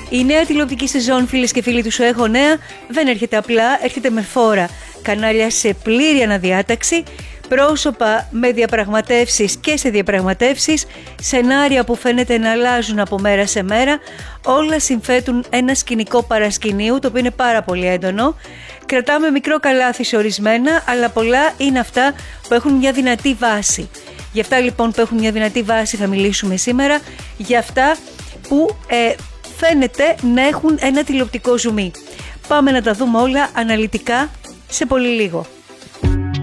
Η νέα τηλεοπτική σεζόν, φίλες και φίλοι του Σου Έχω Νέα, δεν έρχεται απλά, έρχεται με φόρα. Κανάλια σε πλήρη αναδιάταξη, πρόσωπα με διαπραγματεύσεις και σε διαπραγματεύσεις, σενάρια που φαίνεται να αλλάζουν από μέρα σε μέρα, όλα συμφέτουν ένα σκηνικό παρασκηνίου, το οποίο είναι πάρα πολύ έντονο. Κρατάμε μικρό καλάθι σε ορισμένα, αλλά πολλά είναι αυτά που έχουν μια δυνατή βάση. Για αυτά λοιπόν που έχουν μια δυνατή βάση θα μιλήσουμε σήμερα, για αυτά που φαίνεται να έχουν ένα τηλεοπτικό ζουμί. Πάμε να τα δούμε όλα αναλυτικά σε πολύ λίγο.